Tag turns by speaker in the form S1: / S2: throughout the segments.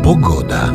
S1: Pogoda.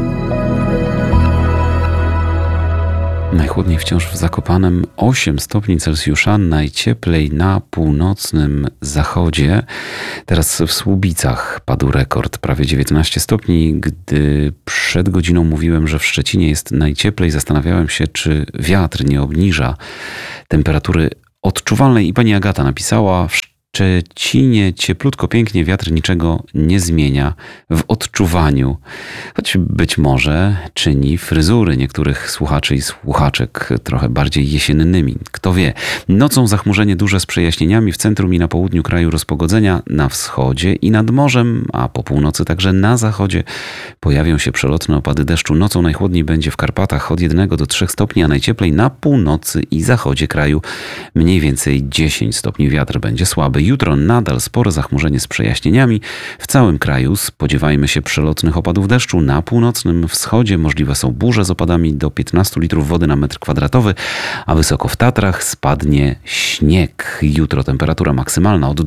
S2: Najchłodniej wciąż w Zakopanem 8 stopni Celsjusza, najcieplej na północnym zachodzie. Teraz w Słubicach padł rekord, prawie 19 stopni. Gdy przed godziną mówiłem, że w Szczecinie jest najcieplej, zastanawiałem się, czy wiatr nie obniża temperatury odczuwalnej i pani Agata napisała: w Szczecinie cieplutko, pięknie, wiatr niczego nie zmienia w odczuwaniu. Choć być może czyni fryzury niektórych słuchaczy i słuchaczek trochę bardziej jesiennymi. Kto wie. Nocą zachmurzenie duże z przejaśnieniami, w centrum i na południu kraju rozpogodzenia, na wschodzie i nad morzem, a po północy także na zachodzie pojawią się przelotne opady deszczu. Nocą najchłodniej będzie w Karpatach od 1 do 3 stopni, a najcieplej na północy i zachodzie kraju mniej więcej 10 stopni. Wiatr będzie słaby. Jutro nadal spore zachmurzenie z przejaśnieniami. W całym kraju spodziewajmy się przelotnych opadów deszczu. Na północnym wschodzie możliwe są burze z opadami do 15 litrów wody na metr kwadratowy, a wysoko w Tatrach spadnie śnieg. Jutro temperatura maksymalna od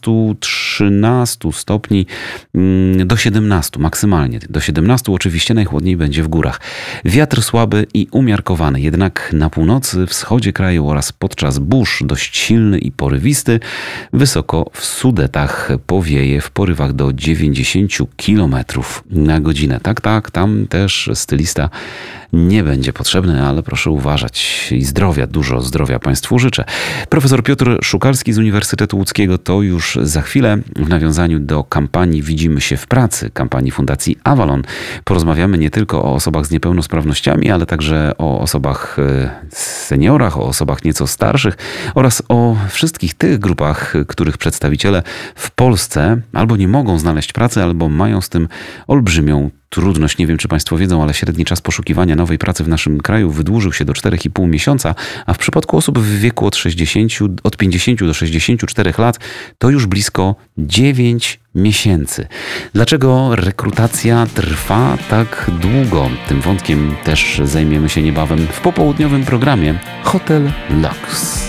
S2: 12-13 stopni do 17, maksymalnie do 17. Oczywiście najchłodniej będzie w górach. Wiatr słaby i umiarkowany, jednak na północy, wschodzie kraju oraz podczas burz dość silny i porywisty. Wysoko w Sudetach powieje w porywach do 90 km na godzinę. Tak, tam też stylista nie będzie potrzebny, ale proszę uważać i zdrowia, dużo zdrowia Państwu życzę. Profesor Piotr Szukalski z Uniwersytetu Łódzkiego to już za chwilę. W nawiązaniu do kampanii Widzimy się w pracy, kampanii Fundacji Avalon, porozmawiamy nie tylko o osobach z niepełnosprawnościami, ale także o osobach seniorach, o osobach nieco starszych oraz o wszystkich tych grupach, których przedstawiciele w Polsce albo nie mogą znaleźć pracy, albo mają z tym olbrzymią trudność. Nie wiem, czy Państwo wiedzą, ale średni czas poszukiwania nowej pracy w naszym kraju wydłużył się do 4,5 miesiąca, a w przypadku osób w wieku od 50 do 64 lat to już blisko 9 miesięcy. Dlaczego rekrutacja trwa tak długo? Tym wątkiem też zajmiemy się niebawem w popołudniowym programie Hotel Lux.